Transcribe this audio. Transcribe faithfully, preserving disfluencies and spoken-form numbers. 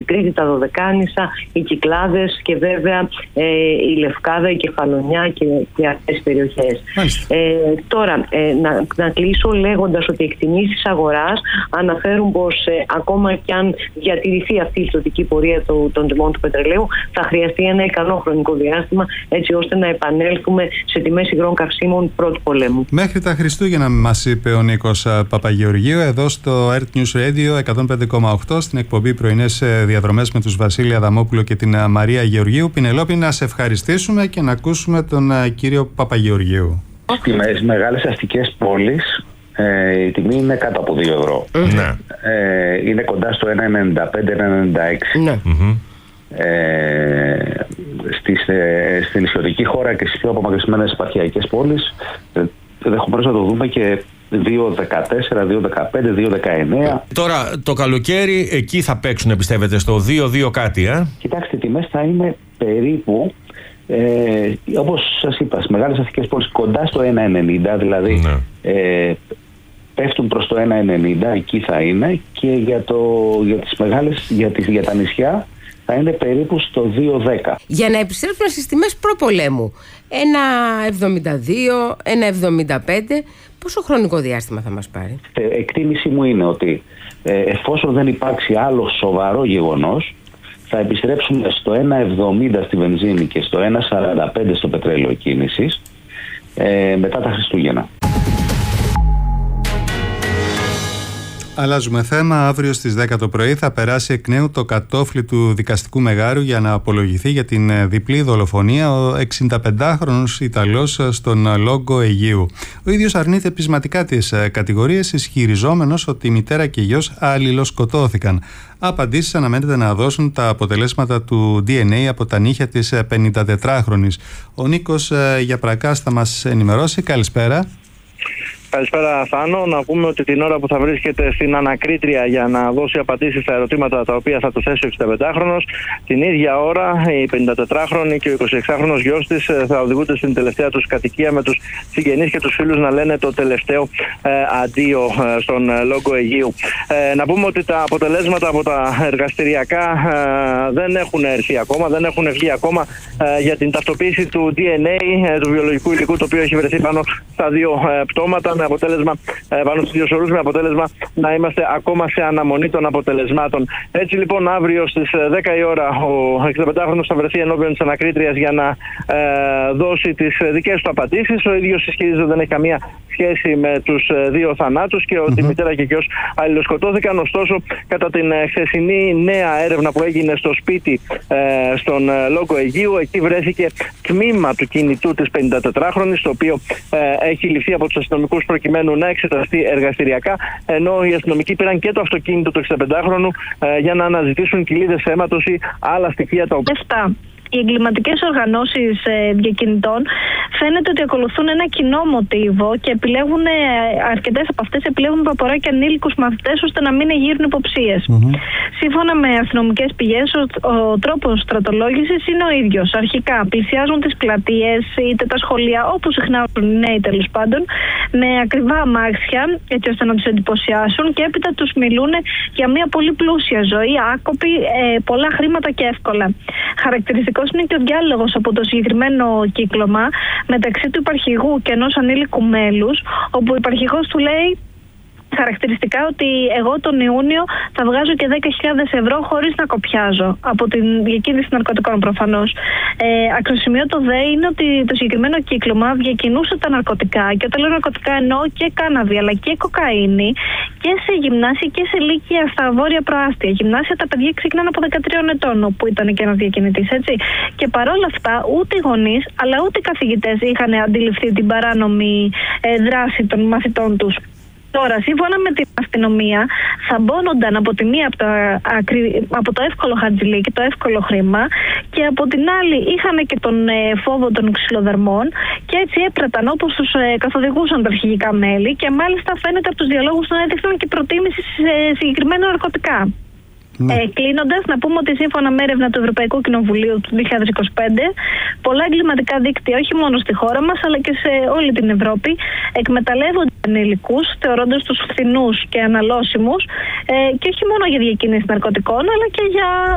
Κρήτη, τα Δωδεκάνησα, οι Κυκλάδες και βέβαια ε, η Λευκάδα, η Κεφαλονιά και, και αυτές τις περιοχές. Ε, τώρα, ε, να, να κλείσω λέγοντας ότι οι εκτιμήσεις αγοράς αναφέρουν πως ε, ακόμα και αν διατηρηθεί αυτή η ιστορική πορεία του, των τιμών του πετρελαίου, θα χρειαστεί ένα ικανό χρονικό διάστημα έτσι ώστε να επανέλθουμε σε τιμές υγρών καυσίμων πρώτου πολέμου. Μέχρι τα Χριστούγεννα, μας είπε ο Νίκος Παπαγεωργίου, εδώ στο Earth News Radio εκατόν πέντε κόμμα οκτώ, στην εκπομπή Πρωινές Διαδρομές με τους Βασίλη Αδαμόπουλο και την Μαρία Γεωργίου. Πινελόπη, να σε ευχαριστήσουμε και να ακούσουμε τον κύριο Παπαγεωργίου. Στις μεγάλες αστικές πόλεις ε, η τιμή είναι κάτω από δύο ευρώ. Ναι. Ε, είναι κοντά στο ένα ενενήντα πέντε με ένα ενενήντα έξι. Ναι. Mm-hmm. Ε, στις, ε, στην νησιωτική χώρα και στις πιο απομακρυσμένες επαρχιακές πόλεις ε, ενδεχομένως να το δούμε και δύο δεκατέσσερα, δύο δεκαπέντε, δύο δεκαεννέα. Τώρα το καλοκαίρι εκεί θα παίξουν, πιστεύετε, στο δύο δύο κάτι, ε? Κοιτάξτε, οι τιμές θα είναι περίπου ε, όπως σας είπα, στις μεγάλες αστικές πόλεις κοντά στο ένα ενενήντα, δηλαδή ναι. ε, πέφτουν προς το ένα ενενήντα, εκεί θα είναι, και για, το, για τις μεγάλες, για, τις, για τα νησιά θα είναι περίπου στο δύο δέκα. Για να επιστρέψουμε στις τιμές προπολέμου, ένα εβδομήντα δύο, ένα εβδομήντα πέντε, πόσο χρονικό διάστημα θα μας πάρει? Ε, εκτίμηση μου είναι ότι ε, εφόσον δεν υπάρξει άλλο σοβαρό γεγονός, θα επιστρέψουμε στο ένα εβδομήντα στη βενζίνη και στο ένα σαράντα πέντε στο πετρέλαιο κίνησης ε, μετά τα Χριστούγεννα. Αλλάζουμε θέμα. Αύριο στις δέκα το πρωί θα περάσει εκ νέου το κατόφλι του δικαστικού μεγάρου για να απολογηθεί για την διπλή δολοφονία ο εξηνταπεντάχρονος Ιταλός στον Λόγκο Αιγαίου. Ο ίδιος αρνείται πεισματικά τις κατηγορίες, ισχυριζόμενος ότι η μητέρα και η γιος αλληλοσκοτώθηκαν. Απαντήσεις αναμένεται να δώσουν τα αποτελέσματα του ντι εν έι από τα νύχια της πενηντατετράχρονης. Ο Νίκος Γιαπρακάς θα μας ενημερώσει. Καλησπέρα. Καλησπέρα, Θάνο. Να πούμε ότι την ώρα που θα βρίσκεται στην ανακρίτρια για να δώσει απαντήσεις στα ερωτήματα τα οποία θα του θέσει ο εξηνταπεντάχρονος, την ίδια ώρα η πενηντατετράχρονη και ο εικοσιεξάχρονος γιος της θα οδηγούνται στην τελευταία τους κατοικία με τους συγγενείς και τους φίλους να λένε το τελευταίο ε, αντίο ε, στον Λόγκο Αιγαίου. Ε, να πούμε ότι τα αποτελέσματα από τα εργαστηριακά ε, δεν έχουν έρθει ακόμα, δεν έχουν βγει ακόμα ε, για την ταυτοποίηση του ντι εν έι, ε, του βιολογικού υλικού, το οποίο έχει βρεθεί πάνω στα δύο ε, πτώματα, με αποτέλεσμα, πάνω στους δύο σωρούς, με αποτέλεσμα να είμαστε ακόμα σε αναμονή των αποτελεσμάτων. Έτσι λοιπόν, αύριο στις δέκα η ώρα ο εξηνταπεντάχρονος θα βρεθεί ενώπιον της ανακρίτριας για να ε, δώσει τις δικές του απαντήσεις. Ο ίδιος ισχυρίζεται ότι δεν έχει καμία σχέση με τους δύο θανάτους και ότι η mm-hmm. μητέρα και γιος αλληλοσκοτώθηκαν. Ωστόσο, κατά την χθεσινή νέα έρευνα που έγινε στο σπίτι ε, στον Λόγκο Αιγαίου, εκεί βρέθηκε τμήμα του κινητού της πενηντατετράχρονης, το οποίο ε, έχει ληφθεί από τους αστυνομικούς προκειμένου να εξεταστεί εργαστηριακά, ενώ οι αστυνομικοί πήραν και το αυτοκίνητο του εξηνταπεντάχρονου ε, για να αναζητήσουν κοιλίδες αίματος ή άλλα στοιχεία τα οποία... Οι εγκληματικές οργανώσεις ε, διακινητών φαίνεται ότι ακολουθούν ένα κοινό μοτίβο και επιλέγουν, ε, αρκετές από αυτές επιλέγουν βαπορά και ανήλικους μαθητές ώστε να μην εγείρουν υποψίες. Mm-hmm. Σύμφωνα με αστυνομικές πηγές, ο, ο τρόπος στρατολόγησης είναι ο ίδιος. Αρχικά πλησιάζουν τις πλατείες είτε τα σχολεία, όπου συχνά οι νέοι τέλος πάντων, με ακριβά αμάξια, έτσι ώστε να τους εντυπωσιάσουν, και έπειτα τους μιλούν για μια πολύ πλούσια ζωή, άκοπη, ε, πολλά χρήματα και εύκολα. Χαρακτηριστικό είναι και ο διάλογος από το συγκεκριμένο κύκλωμα μεταξύ του υπαρχηγού και ενός ανήλικου μέλους, όπου ο υπαρχηγός του λέει χαρακτηριστικά ότι εγώ τον Ιούνιο θα βγάζω και δέκα χιλιάδες ευρώ χωρίς να κοπιάζω από την διακίνηση ναρκωτικών προφανώς. Ε, Αξιοσημείωτο δε είναι ότι το συγκεκριμένο κύκλωμα διακινούσε τα ναρκωτικά, και όταν λέω ναρκωτικά εννοώ και κάναβη αλλά και κοκαίνη, και σε γυμνάσια και σε λύκεια στα βόρεια προάστια. Γυμνάσια τα παιδιά ξεκινάνε από δεκατρία ετών, όπου ήταν και ένας διακινητής, έτσι. Και παρόλα αυτά ούτε οι γονείς αλλά ούτε οι καθηγητές είχαν αντιληφθεί την παράνομη ε, δράση των μαθητών τους. Τώρα, σύμφωνα με την αστυνομία, θαμπώνονταν από τη μία από, τα, από το εύκολο χατζηλίκι, το εύκολο χρήμα, και από την άλλη είχαν και τον ε, φόβο των ξυλοδερμών, και έτσι έπραταν όπως τους ε, καθοδηγούσαν τα αρχηγικά μέλη, και μάλιστα φαίνεται από τους διαλόγους να έδειχναν και προτίμηση σε συγκεκριμένα ναρκωτικά. Ναι. Ε, Κλείνοντας, να πούμε ότι σύμφωνα με έρευνα του Ευρωπαϊκού Κοινοβουλίου του δύο χιλιάδες είκοσι πέντε, πολλά εγκληματικά δίκτυα, όχι μόνο στη χώρα μας αλλά και σε όλη την Ευρώπη, εκμεταλλεύονται ανηλικούς, θεωρώντας τους φθηνούς και αναλώσιμους, ε, και όχι μόνο για διακίνηση ναρκωτικών αλλά και για